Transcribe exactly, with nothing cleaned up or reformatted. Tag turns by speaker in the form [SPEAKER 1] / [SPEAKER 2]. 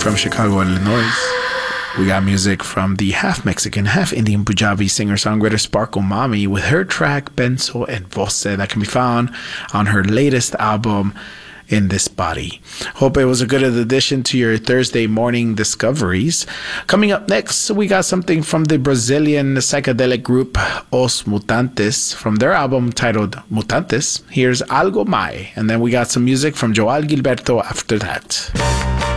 [SPEAKER 1] from Chicago, Illinois. We got music from the half Mexican, half Indian Punjabi singer-songwriter Sparkle Mommy with her track Benzo and Voce that can be found on her latest album, In This Body. Hope it was a good addition to your Thursday morning discoveries. Coming up next, we got something from the Brazilian psychedelic group Os Mutantes from their album titled Mutantes. Here's Algo Mai, and then we got some music from Joao Gilberto after that.